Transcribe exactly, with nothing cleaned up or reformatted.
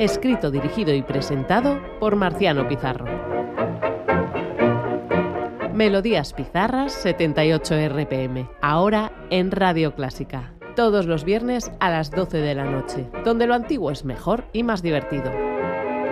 Escrito, dirigido y presentado por Marciano Pizarro. Melodías Pizarras setenta y ocho R P M, ahora en Radio Clásica. Todos los viernes a las doce de la noche, donde lo antiguo es mejor y más divertido.